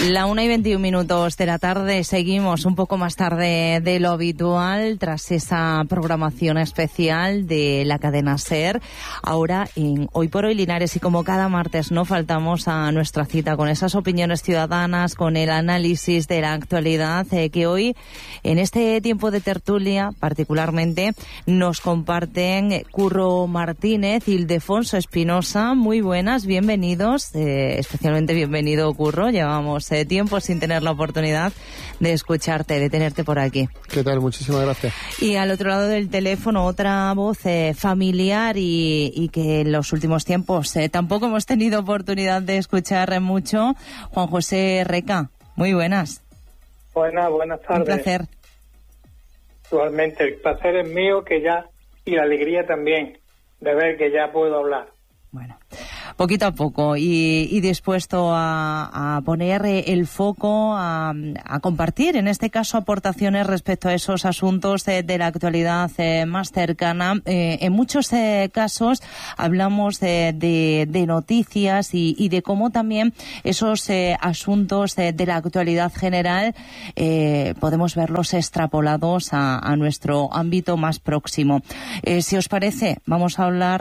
La 1:21 de la tarde, seguimos un poco más tarde de lo habitual tras esa programación especial de la cadena SER. Ahora en Hoy por Hoy Linares, y como cada martes no faltamos a nuestra cita con esas opiniones ciudadanas, con el análisis de la actualidad que hoy en este tiempo de tertulia particularmente nos comparten Curro Martínez y Ildefonso Espinosa. Muy buenas, bienvenidos, especialmente bienvenido Curro, llevamos tiempo sin tener la oportunidad de escucharte, de tenerte por aquí. ¿Qué tal? Muchísimas gracias. Y al otro lado del teléfono otra voz familiar y que en los últimos tiempos tampoco hemos tenido oportunidad de escuchar mucho, Juan José Reca. Muy buenas. Buenas tardes. Un placer. Igualmente, el placer es mío y la alegría también de ver que ya puedo hablar. Bueno, poquito a poco y dispuesto a poner el foco, a compartir, en este caso, aportaciones respecto a esos asuntos de la actualidad más cercana. En muchos casos hablamos de noticias y de cómo también esos asuntos de la actualidad general podemos verlos extrapolados a nuestro ámbito más próximo. Si os parece, vamos a hablar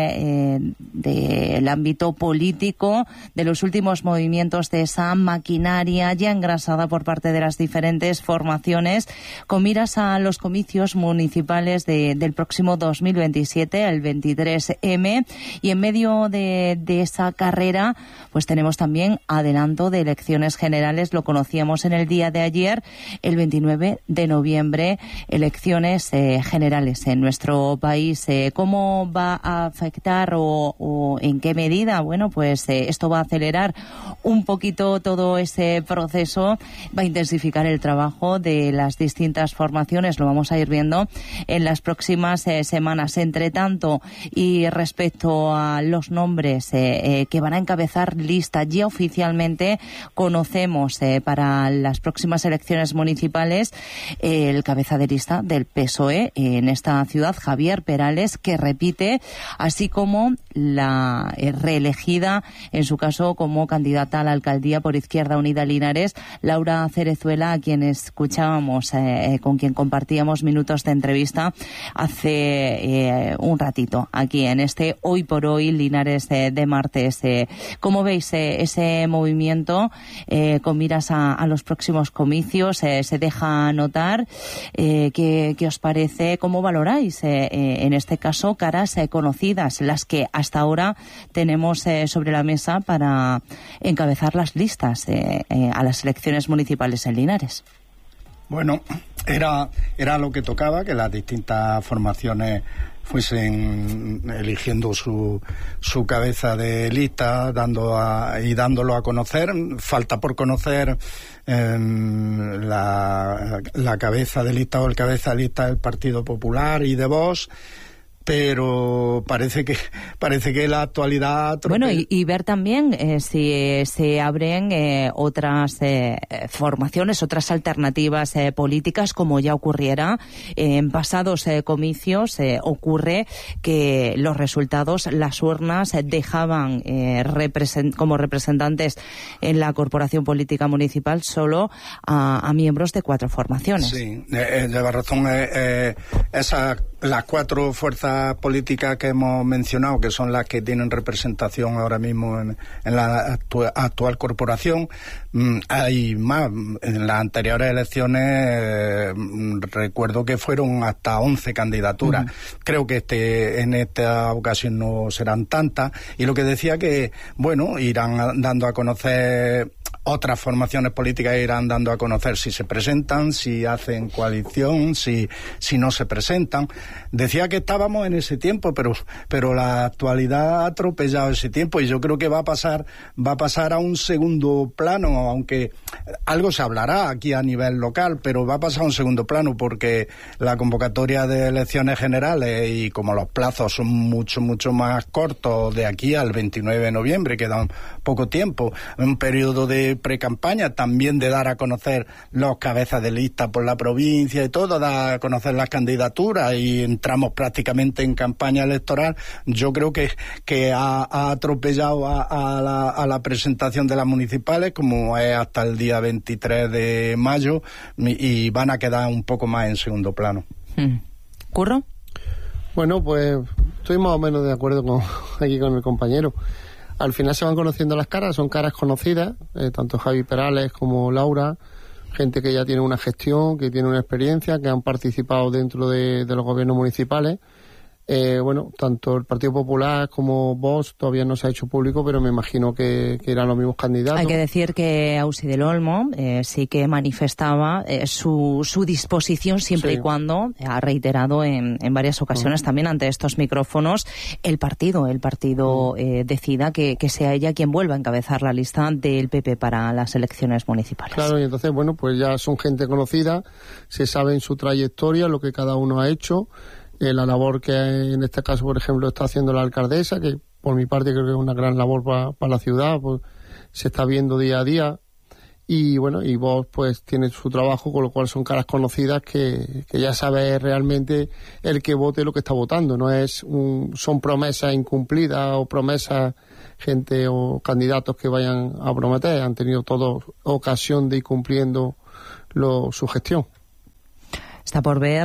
del ámbito político, de los últimos movimientos de esa maquinaria ya engrasada por parte de las diferentes formaciones, con miras a los comicios municipales del próximo 2027, el 23M, y en medio de esa carrera pues tenemos también adelanto de elecciones generales. Lo conocíamos en el día de ayer, el 29 de noviembre, elecciones generales en nuestro país. ¿Cómo va a afectar o en qué medida? Bueno, pues esto va a acelerar un poquito todo ese proceso, va a intensificar el trabajo de las distintas formaciones, lo vamos a ir viendo en las próximas semanas. Entre tanto, y respecto a los nombres que van a encabezar lista, ya oficialmente conocemos para las próximas elecciones municipales el cabeza de lista del PSOE en esta ciudad, Javier Perales, que repite, así como la reelegida, en su caso como candidata a la alcaldía por Izquierda Unida Linares, Laura Cerezuela, a quien escuchábamos, con quien compartíamos minutos de entrevista hace un ratito aquí en este Hoy por Hoy Linares de martes. ¿Cómo veis ese movimiento con miras a los próximos comicios? ¿Se deja notar? ¿Qué os parece? ¿Cómo valoráis en este caso caras conocidas, las que hasta ahora tenemos sobre la mesa para encabezar las listas a las elecciones municipales en Linares? Bueno, era lo que tocaba, que las distintas formaciones fuesen eligiendo su cabeza de lista, dándolo a conocer. Falta por conocer la cabeza de lista o el cabeza de lista del Partido Popular y de Vox, pero parece que la actualidad... Bueno, y ver también si se abren otras formaciones, otras alternativas políticas, como ya ocurriera en pasados comicios. Ocurre que los resultados, las urnas, dejaban como representantes en la corporación política municipal solo a miembros de 4 formaciones. Sí, lleva razón. Las 4 fuerzas políticas que hemos mencionado, que son las que tienen representación ahora mismo en la actual corporación, hay más. En las anteriores elecciones recuerdo que fueron hasta 11 candidaturas. Creo que en esta ocasión no serán tantas, y lo que decía que, bueno, irán dando a conocer. Otras formaciones políticas irán dando a conocer si se presentan, si hacen coalición, si no se presentan. Decía que estábamos en ese tiempo, pero la actualidad ha atropellado ese tiempo, y yo creo que va a pasar a un segundo plano, aunque algo se hablará aquí a nivel local, pero va a pasar a un segundo plano, porque la convocatoria de elecciones generales, y como los plazos son mucho más cortos de aquí al 29 de noviembre, queda un poco tiempo, un periodo de precampaña, también de dar a conocer los cabezas de lista por la provincia y todo, dar a conocer las candidaturas, y entramos prácticamente en campaña electoral. Yo creo que ha atropellado a la presentación de las municipales, como es hasta el día 23 de mayo, y van a quedar un poco más en segundo plano. ¿Curro? Bueno, pues estoy más o menos de acuerdo aquí con el compañero. Al final se van conociendo las caras, son caras conocidas, tanto Javi Perales como Laura, gente que ya tiene una gestión, que tiene una experiencia, que han participado dentro de los gobiernos municipales. Bueno, tanto el Partido Popular como Vox todavía no se ha hecho público, pero me imagino que irán los mismos candidatos. Hay que decir que Ausi del Olmo sí que manifestaba su disposición siempre y cuando ha reiterado en varias ocasiones también ante estos micrófonos el partido decida que sea ella quien vuelva a encabezar la lista del PP para las elecciones municipales. Claro, y entonces, bueno, pues ya son gente conocida, se sabe en su trayectoria lo que cada uno ha hecho. La labor que en este caso, por ejemplo, está haciendo la alcaldesa, que por mi parte creo que es una gran labor para la ciudad, pues se está viendo día a día. Y bueno, y vos pues tiene su trabajo, con lo cual son caras conocidas que ya sabe realmente el que vote lo que está votando. No son promesas incumplidas o promesas, gente o candidatos que vayan a prometer. Han tenido todos ocasión de ir cumpliendo su gestión. Está por ver,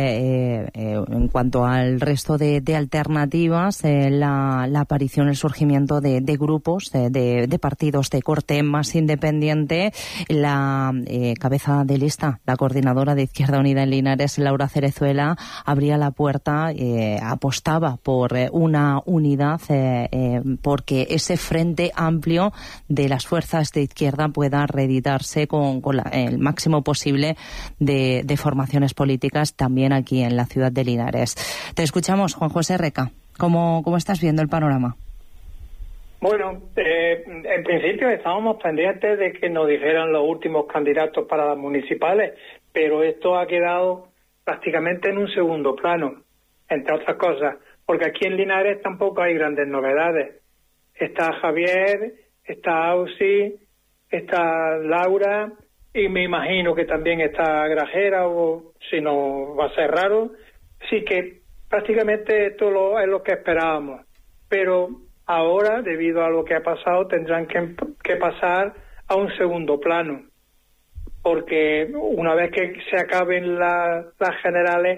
en cuanto al resto de alternativas, la aparición, el surgimiento de grupos, de partidos de corte más independiente. La cabeza de lista, la coordinadora de Izquierda Unida en Linares, Laura Cerezuela, abría la puerta, apostaba por una unidad, porque ese frente amplio de las fuerzas de izquierda pueda reeditarse con el máximo posible de formaciones políticas también aquí en la ciudad de Linares. Te escuchamos, Juan José Reca. ¿Cómo estás viendo el panorama? Bueno, en principio estábamos pendientes de que nos dijeran los últimos candidatos para las municipales, pero esto ha quedado prácticamente en un segundo plano, entre otras cosas, porque aquí en Linares tampoco hay grandes novedades. Está Javier, está Ausi, está Laura, y me imagino que también está Grajera, o si no va a ser raro. Sí que prácticamente esto es lo que esperábamos. Pero ahora, debido a lo que ha pasado, tendrán que pasar a un segundo plano. Porque una vez que se acaben las generales,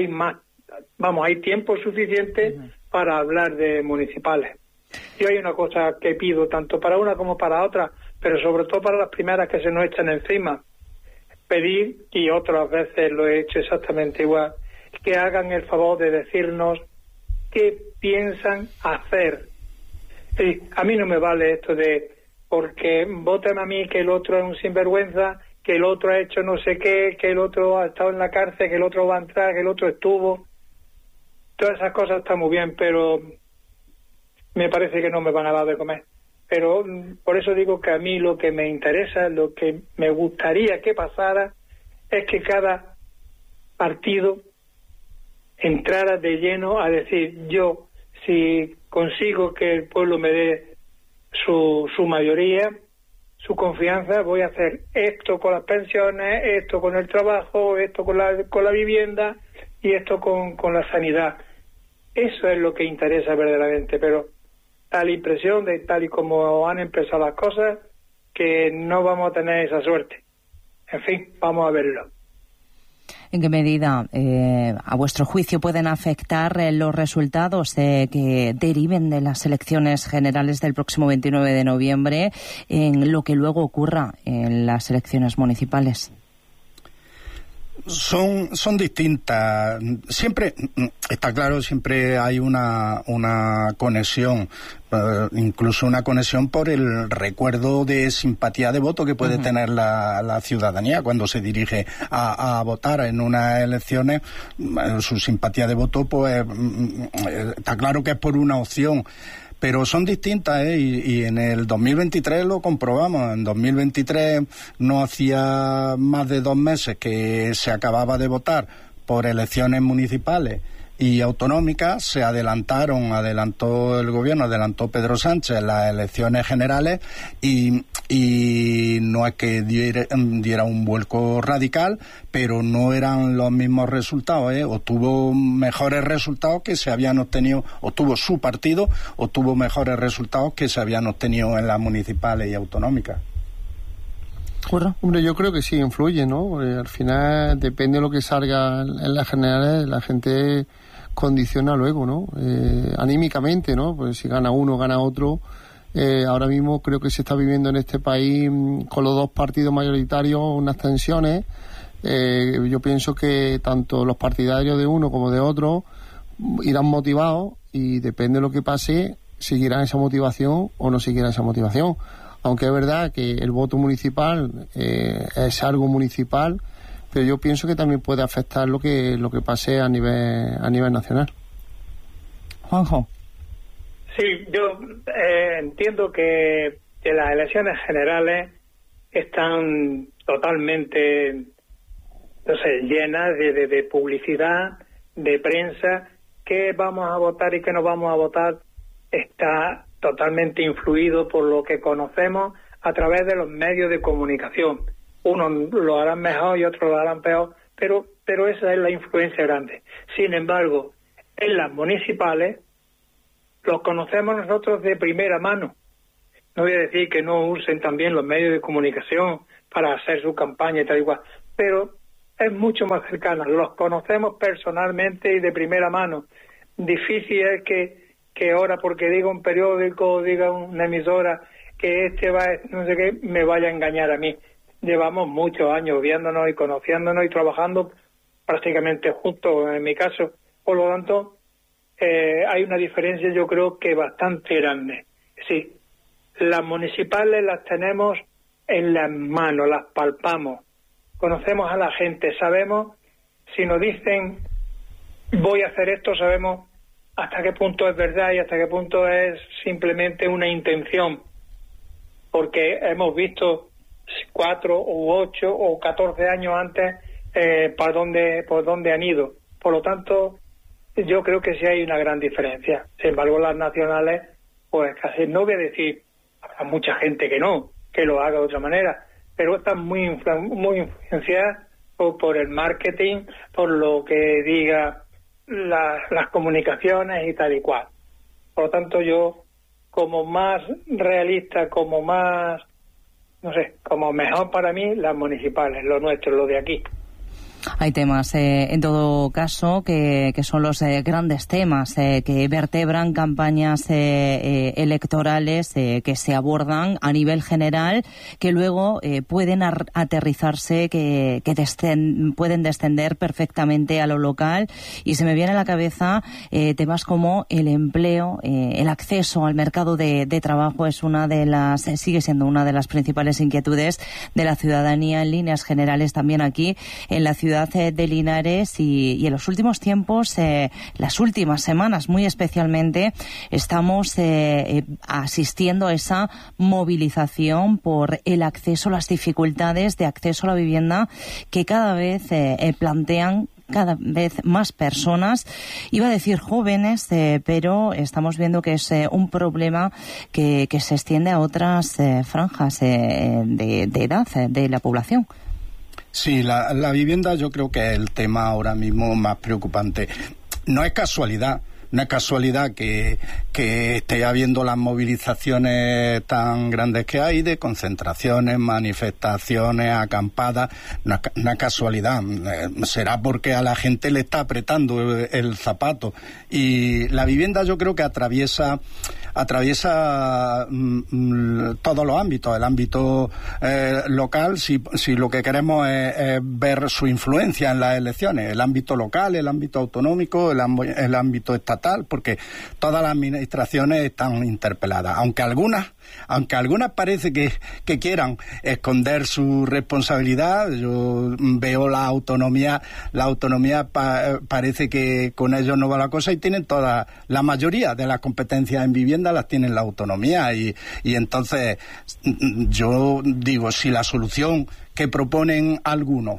hay tiempo suficiente para hablar de municipales. Y hay una cosa que pido tanto para una como para otra, pero sobre todo para las primeras que se nos echan encima. Pedir, y otras veces lo he hecho exactamente igual, que hagan el favor de decirnos qué piensan hacer. A mí no me vale esto de porque voten a mí que el otro es un sinvergüenza, que el otro ha hecho no sé qué, que el otro ha estado en la cárcel, que el otro va a entrar, que el otro estuvo. Todas esas cosas están muy bien, pero me parece que no me van a dar de comer. Pero por eso digo que a mí lo que me interesa, lo que me gustaría que pasara, es que cada partido entrara de lleno a decir: yo, si consigo que el pueblo me dé su mayoría, su confianza, voy a hacer esto con las pensiones, esto con el trabajo, esto con la vivienda y esto con la sanidad. Eso es lo que interesa verdaderamente, pero da la impresión de tal y como han empezado las cosas que no vamos a tener esa suerte. En fin, vamos a verlo. ¿En qué medida, a vuestro juicio, pueden afectar los resultados que deriven de las elecciones generales del próximo 29 de noviembre en lo que luego ocurra en las elecciones municipales? Son distintas. Siempre, está claro, siempre hay una conexión, incluso una conexión por el recuerdo de simpatía de voto que puede tener la ciudadanía cuando se dirige a votar en unas elecciones. Su simpatía de voto, pues, está claro que es por una opción. pero son distintas, y en el 2023 lo comprobamos. En 2023 no hacía más de 2 meses que se acababa de votar por elecciones municipales y autonómicas. Se adelantó el gobierno, adelantó Pedro Sánchez las elecciones generales, y no es que diera un vuelco radical, pero no eran los mismos resultados, Obtuvo mejores resultados que se habían obtenido, obtuvo su partido, obtuvo mejores resultados que se habían obtenido en las municipales y autonómicas. Hombre, yo creo que sí influye, ¿no? Al final depende de lo que salga en las generales, la gente condiciona luego, ¿no? Anímicamente, ¿no? Pues si gana uno, gana otro. Ahora mismo creo que se está viviendo en este país con los 2 partidos mayoritarios unas tensiones. Yo pienso que tanto los partidarios de uno como de otro irán motivados, y depende de lo que pase, seguirán esa motivación o no seguirán esa motivación. Aunque es verdad que el voto municipal es algo municipal, pero yo pienso que también puede afectar lo que pase a nivel nacional. Juanjo. Sí, yo entiendo que las elecciones generales están totalmente, llenas de publicidad, de prensa. ¿Qué vamos a votar y qué no vamos a votar? Está totalmente influido por lo que conocemos a través de los medios de comunicación. Unos lo harán mejor y otros lo harán peor, pero esa es la influencia grande. Sin embargo, en las municipales los conocemos nosotros de primera mano. No voy a decir que no usen también los medios de comunicación para hacer su campaña y tal igual, pero es mucho más cercana. Los conocemos personalmente y de primera mano. Difícil es que ahora, porque diga un periódico o diga una emisora que no sé qué, me vaya a engañar a mí. Llevamos muchos años viéndonos y conociéndonos y trabajando prácticamente juntos, en mi caso. Por lo tanto, hay una diferencia, yo creo que bastante grande. Sí, las municipales las tenemos en las manos, las palpamos, conocemos a la gente, sabemos, si nos dicen voy a hacer esto, sabemos hasta qué punto es verdad y hasta qué punto es simplemente una intención, porque hemos visto 4 u 8 o 14 años antes por dónde han ido. Por lo tanto, yo creo que sí hay una gran diferencia. Sin embargo, las nacionales, pues casi no voy a decir, habrá mucha gente que lo haga de otra manera, pero están muy influenciadas por el marketing, por lo que diga las comunicaciones y tal y cual. Por lo tanto, yo, como más realista, como más, como mejor para mí, las municipales, lo nuestro, lo de aquí. Hay temas, en todo caso, que son los grandes temas que vertebran campañas electorales que se abordan a nivel general, que luego pueden aterrizarse, que pueden descender perfectamente a lo local. Y se me viene a la cabeza temas como el empleo, el acceso al mercado de trabajo sigue siendo una de las principales inquietudes de la ciudadanía en líneas generales también aquí en la ciudad de Linares, y en los últimos tiempos, las últimas semanas muy especialmente, estamos asistiendo a esa movilización por el acceso, las dificultades de acceso a la vivienda que cada vez plantean cada vez más personas, iba a decir jóvenes, pero estamos viendo que es un problema que se extiende a otras franjas de edad de la población. Sí, la vivienda yo creo que es el tema ahora mismo más preocupante. No es casualidad que esté habiendo las movilizaciones tan grandes que hay, de concentraciones, manifestaciones, acampadas. No es casualidad, será porque a la gente le está apretando el zapato. Y la vivienda yo creo que atraviesa todos los ámbitos. El ámbito local, si lo que queremos es ver su influencia en las elecciones, el ámbito local, el ámbito autonómico, el ámbito estatal, estatal, porque todas las administraciones están interpeladas, aunque algunas parece que quieran esconder su responsabilidad. Yo veo la autonomía parece que con ellos no va la cosa, y tienen la mayoría de las competencias en vivienda las tienen la autonomía, y entonces yo digo, si la solución que proponen algunos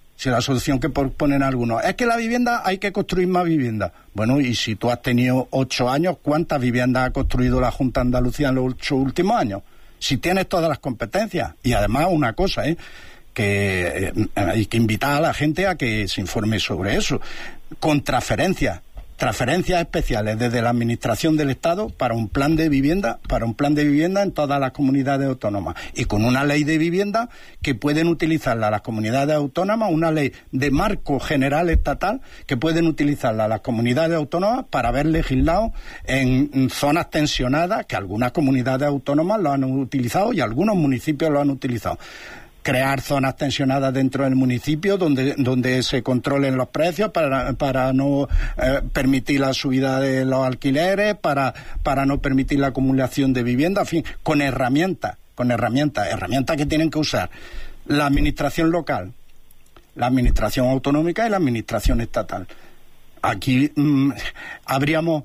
es que la vivienda hay que construir más vivienda. Bueno, y si tú has tenido 8 años, ¿cuántas viviendas ha construido la Junta de Andalucía en los 8 últimos años? Si tienes todas las competencias. Y además una cosa, que hay que invitar a la gente a que se informe sobre eso. Con transferencias especiales desde la Administración del Estado para un plan de vivienda en todas las comunidades autónomas, y con una ley de vivienda que pueden utilizarla las comunidades autónomas, una ley de marco general estatal que pueden utilizarla las comunidades autónomas para haber legislado en zonas tensionadas, que algunas comunidades autónomas lo han utilizado y algunos municipios lo han utilizado. Crear zonas tensionadas dentro del municipio donde se controlen los precios para no permitir la subida de los alquileres, para no permitir la acumulación de vivienda, en fin, con herramientas que tienen que usar la administración local, la administración autonómica y la administración estatal. Aquí habríamos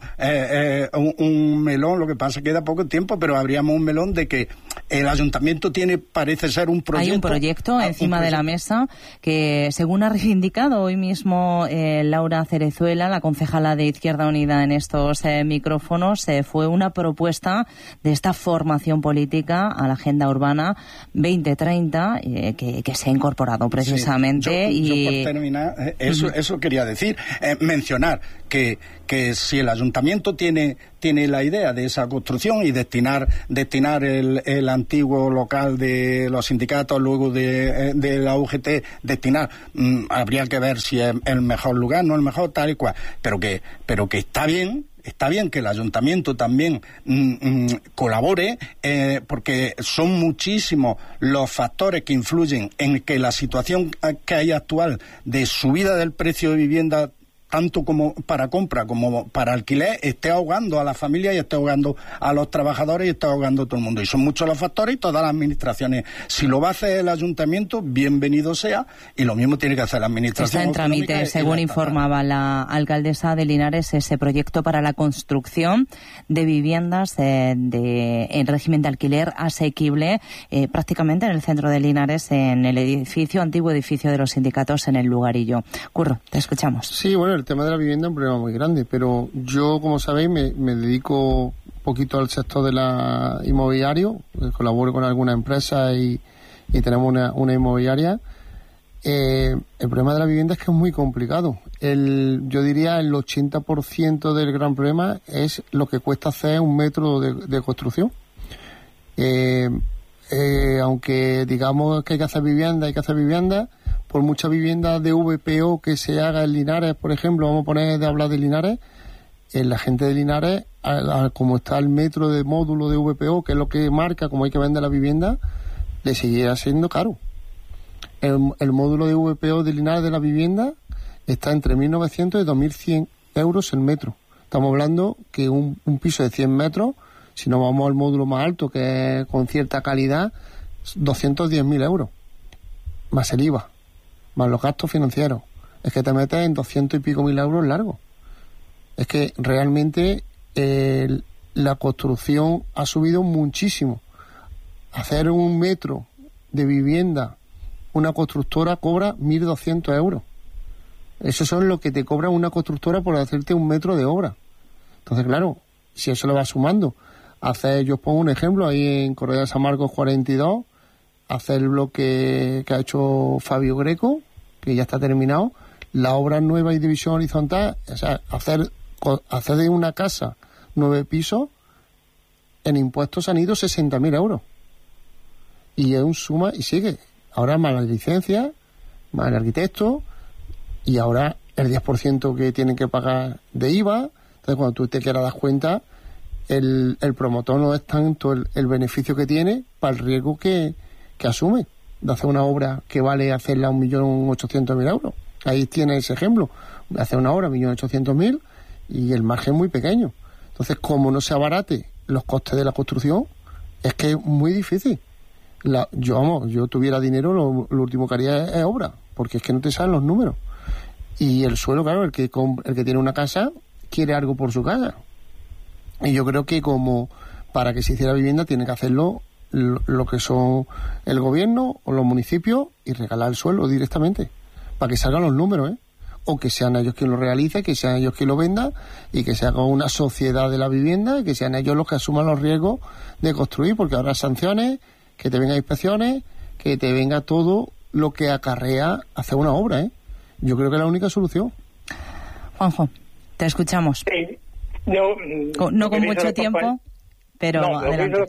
un melón, lo que pasa es que queda poco tiempo, pero habríamos un melón de que el ayuntamiento parece ser un proyecto. Hay un proyecto encima de la mesa que, según ha reivindicado hoy mismo Laura Cerezuela, la concejala de Izquierda Unida en estos micrófonos, fue una propuesta de esta formación política a la Agenda Urbana 2030 que se ha incorporado precisamente. Sí, yo por terminar, eso quería decir, mencionar que si el ayuntamiento tiene la idea de esa construcción y destinar el antiguo local de los sindicatos, luego de la UGT, habría que ver si es el mejor lugar, no el mejor, tal y cual, pero que está bien que el ayuntamiento también colabore, porque son muchísimos los factores que influyen en que la situación que hay actual de subida del precio de vivienda, tanto como para compra como para alquiler, esté ahogando a las familias y esté ahogando a los trabajadores y esté ahogando a todo el mundo. Y son muchos los factores y todas las administraciones. Si lo va a hacer el ayuntamiento, bienvenido sea, y lo mismo tiene que hacer la administración. Está en trámite, según informaba la alcaldesa de Linares, ese proyecto para la construcción de viviendas en régimen de alquiler asequible, prácticamente en el centro de Linares, en el antiguo edificio de los sindicatos en el Lugarillo. Curro, te escuchamos. Sí, bueno, el tema de la vivienda es un problema muy grande, pero yo, como sabéis, me dedico un poquito al sector de la inmobiliario, colaboro con alguna empresa y tenemos una inmobiliaria. El problema de la vivienda es que es muy complicado. Yo diría el 80% del gran problema es lo que cuesta hacer un metro de construcción. Aunque digamos que hay que hacer vivienda, por mucha vivienda de VPO que se haga en Linares, por ejemplo, vamos a poner de hablar de Linares, la gente de Linares, como está el metro de módulo de VPO, que es lo que marca cómo hay que vender la vivienda, le seguirá siendo caro. El módulo de VPO de Linares de la vivienda está entre 1.900 y 2.100 euros el metro. Estamos hablando que un piso de 100 metros, si nos vamos al módulo más alto, que es con cierta calidad, 210.000 euros, más el IVA, más los gastos financieros. Es que te metes en 200 y pico mil euros largos. Es que realmente la construcción ha subido muchísimo. Hacer un metro de vivienda, una constructora cobra 1.200 euros. Eso son lo que te cobra una constructora por hacerte un metro de obra. Entonces, claro, si eso lo vas sumando, yo os pongo un ejemplo, ahí en Correa de San Marcos 42, hacer el bloque que ha hecho Fabio Greco, que ya está terminado, la obra nueva y división horizontal, o sea, hacer de una casa 9 pisos, en impuestos han ido 60.000 euros. Y es un suma y sigue. Ahora más las licencias, más el arquitecto, y ahora el 10% que tienen que pagar de IVA. Entonces, cuando tú te quieras dar cuenta, el promotor no es tanto el beneficio que tiene para el riesgo que asume de hacer una obra que vale hacerla 1.800.000 euros. Ahí tienes ese ejemplo. Hacer una obra 1.800.000 y el margen es muy pequeño. Entonces, como no se abarate los costes de la construcción, es que es muy difícil. Yo tuviera dinero, lo último que haría es obra, porque es que no te salen los números. Y el suelo, claro, el que tiene una casa quiere algo por su casa. Y yo creo que como para que se hiciera vivienda tiene que hacerlo lo que son el gobierno o los municipios y regalar el suelo directamente, para que salgan los números, o que sean ellos quien lo realice, que sean ellos quien lo venda y que se haga una sociedad de la vivienda y que sean ellos los que asuman los riesgos de construir, porque habrá sanciones, que te vengan inspecciones, que te venga todo lo que acarrea hacer una obra, Yo creo que es la única solución. Juanjo, te escuchamos. Sí, yo, no con mucho tiempo, pero no, lo que dicen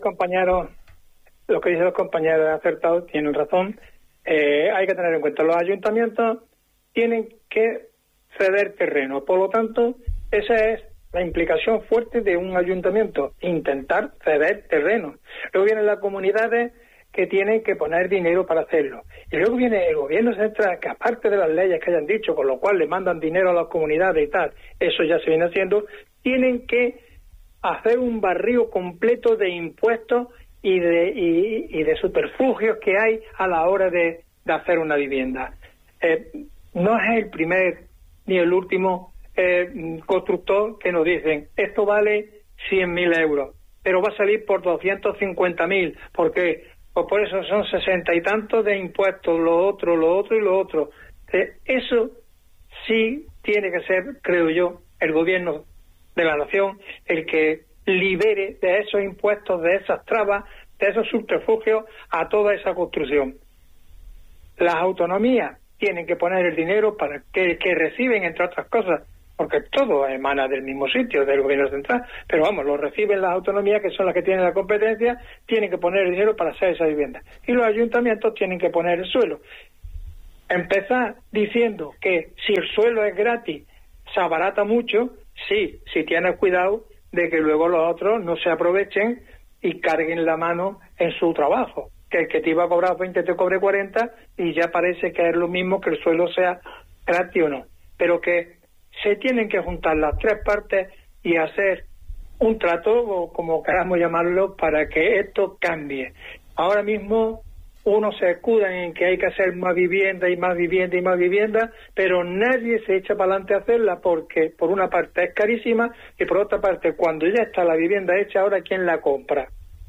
los compañeros acertados tienen razón. Hay que tener en cuenta, los ayuntamientos tienen que ceder terreno, por lo tanto, esa es la implicación fuerte de un ayuntamiento, intentar ceder terreno. Luego vienen las comunidades que tienen que poner dinero para hacerlo. Y luego viene el gobierno central, que aparte de las leyes que hayan dicho, con lo cual le mandan dinero a las comunidades y tal, eso ya se viene haciendo, tienen que hacer un barrido completo de impuestos y de subterfugios que hay a la hora de hacer una vivienda. No es el primer ni el último constructor que nos dicen, esto vale 100.000 euros, pero va a salir por 250.000, porque pues por eso son 60 y tantos de impuestos, lo otro y lo otro. Eso sí tiene que ser, creo yo, el gobierno de la nación el que libere de esos impuestos, de esas trabas, de esos subterfugios a toda esa construcción. Las autonomías tienen que poner el dinero para que reciben, entre otras cosas, porque todo emana del mismo sitio, del gobierno central, pero vamos, lo reciben las autonomías, que son las que tienen la competencia, tienen que poner el dinero para hacer esa vivienda. Y los ayuntamientos tienen que poner el suelo. Empezar diciendo que si el suelo es gratis, se abarata mucho, sí, si tienes cuidado de que luego los otros no se aprovechen y carguen la mano en su trabajo. Que el que te iba a cobrar 20 te cobre 40 y ya parece que es lo mismo que el suelo sea gratis o no. Pero que se tienen que juntar las tres partes y hacer un trato, o como queramos llamarlo, para que esto cambie. Ahora mismo uno se escudan en que hay que hacer más vivienda y más vivienda y más vivienda, pero nadie se echa para adelante a hacerla porque por una parte es carísima y por otra parte cuando ya está la vivienda hecha, ahora ¿quién la compra?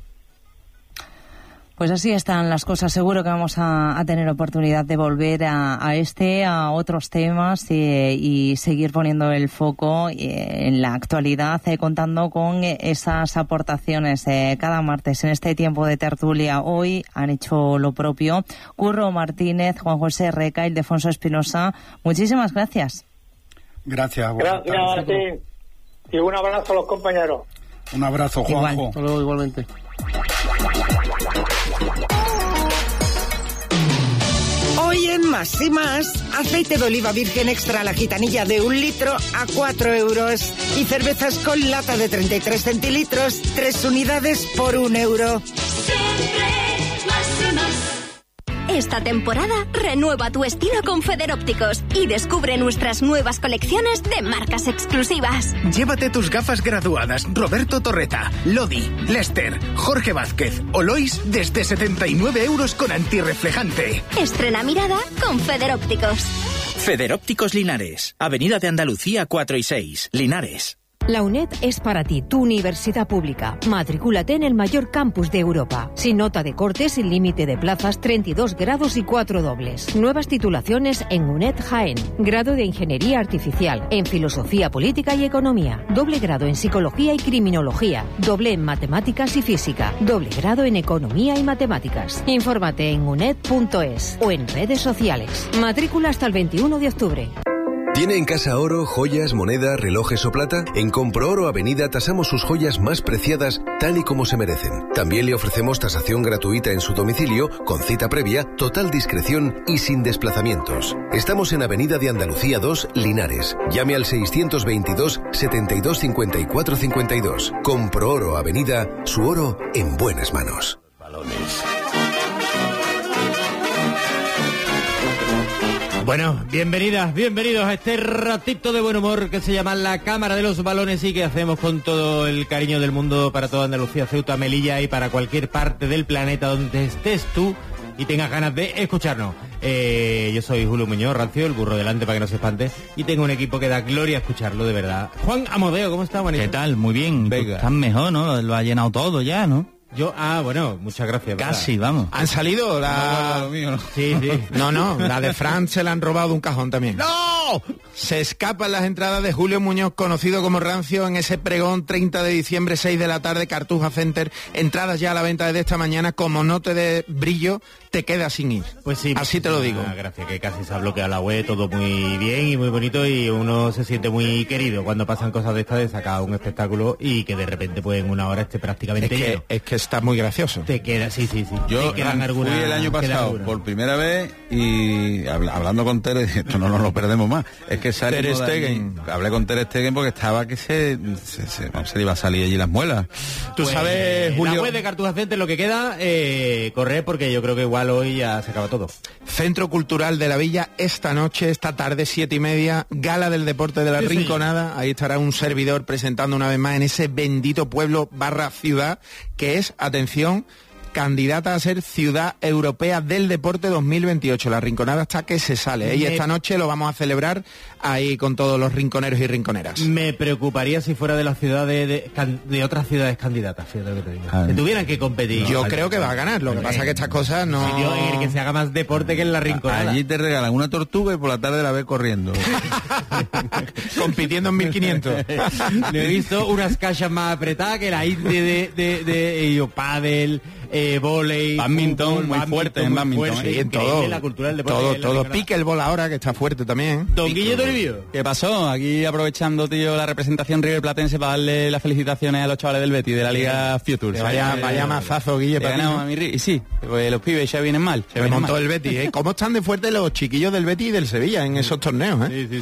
Pues así están las cosas. Seguro que vamos a tener oportunidad de volver a otros temas y seguir poniendo el foco en la actualidad, contando con esas aportaciones cada martes en este tiempo de tertulia. Hoy han hecho lo propio Curro Martínez, Juan José Reca y Ildefonso Espinosa. Muchísimas gracias. Gracias. Gracias, Martín. Y un abrazo a los compañeros. Un abrazo, Juanjo. Hasta luego, igualmente. Hoy en Más y Más, aceite de oliva virgen extra la gitanilla de 1 litro a 4 euros. Y cervezas con lata de 33 centilitros, 3 unidades por 1 euro. Siempre más y más. Esta temporada renueva tu estilo con Federópticos y descubre nuestras nuevas colecciones de marcas exclusivas. Llévate tus gafas graduadas Roberto Torreta, Lodi, Lester, Jorge Vázquez o Lois desde 79 euros con antirreflejante. Estrena mirada con Federópticos. Federópticos Linares, Avenida de Andalucía 4 y 6, Linares. La UNED es para ti, tu universidad pública. Matricúlate en el mayor campus de Europa. Sin nota de corte, sin límite de plazas, 32 grados y 4 dobles. Nuevas titulaciones en UNED Jaén. Grado de Ingeniería Artificial, en Filosofía Política y Economía. Doble grado en Psicología y Criminología. Doble en Matemáticas y Física. Doble grado en Economía y Matemáticas. Infórmate en uned.es o en redes sociales. Matrícula hasta el 21 de octubre. ¿Tiene en casa oro, joyas, monedas, relojes o plata? En Comprooro Avenida tasamos sus joyas más preciadas tal y como se merecen. También le ofrecemos tasación gratuita en su domicilio, con cita previa, total discreción y sin desplazamientos. Estamos en Avenida de Andalucía 2, Linares. Llame al 622 72 54 52. Comprooro Avenida, su oro en buenas manos. Bueno, bienvenidos a este ratito de buen humor que se llama La Cámara de los Balones y que hacemos con todo el cariño del mundo para toda Andalucía, Ceuta, Melilla y para cualquier parte del planeta donde estés tú y tengas ganas de escucharnos. Yo soy Julio Muñoz, Rancio, el burro delante para que no se espante, y tengo un equipo que da gloria a escucharlo, de verdad. Juan Amodeo, ¿cómo está, Juanito? ¿Qué tal? Muy bien. Venga. Estás mejor, ¿no? Lo ha llenado todo ya, ¿no? Bueno, muchas gracias. Casi, ¿verdad? vamos. Han salido la... Sí. No, la de Fran se la han robado de un cajón también. ¡No! Se escapan las entradas de Julio Muñoz, conocido como Rancio, en ese pregón 30 de diciembre, 6 de la tarde, Cartuja Center. Entradas ya a la venta desde esta mañana. Como no te dé brillo, te quedas sin ir. Pues sí. Así te lo digo. Gracias, que casi se ha bloqueado la web, todo muy bien y muy bonito, y uno se siente muy querido cuando pasan cosas de estas, de sacar un espectáculo y que de repente pues en una hora esté prácticamente lleno. Es que está muy gracioso. Te queda, sí. Yo te quedan fui el año pasado por primera vez y hablando con Tere, esto no nos lo perdemos más. Es que Ter Stegen. Hablé con Ter Stegen porque estaba que se le iba a salir allí las muelas. Tú sabes, Julio... La web de Cartuja Center, lo que queda, correr, porque yo creo que igual hoy ya se acaba todo. Centro Cultural de la Villa, esta tarde, 7:30, Gala del Deporte de la Rinconada. Ahí estará un servidor presentando una vez más en ese bendito pueblo / ciudad que es, atención, candidata a ser Ciudad Europea del Deporte 2028. La Rinconada está que se sale, y esta noche lo vamos a celebrar ahí con todos los rinconeros y rinconeras. Me preocuparía si fuera de las ciudades de otras ciudades candidatas, fíjate lo que te digo. Que tuvieran que competir. Yo creo que va a ganar, lo que pasa es que estas cosas no... Sitio en el que se haga más deporte que en la Rinconada. Allí te regalan una tortuga y por la tarde la ves corriendo. Compitiendo en 1500. No he visto unas cajas más apretadas que la India de pádel, vóley, badminton, muy fuerte en badminton. En todo, la cultura del deporte. todo. Pickleball ahora, que está fuerte también. Don Guille Toribio. ¿Qué pasó? Aquí aprovechando, tío, la representación River Platense para darle las felicitaciones a los chavales del Betis de la Liga Futures. Vaya mazazo, Guille, para ti. Y sí, pues los pibes ya vienen mal. Se montó el Betis, ¿eh? ¿Cómo están de fuerte los chiquillos del Betis y del Sevilla en esos torneos, eh? Sí.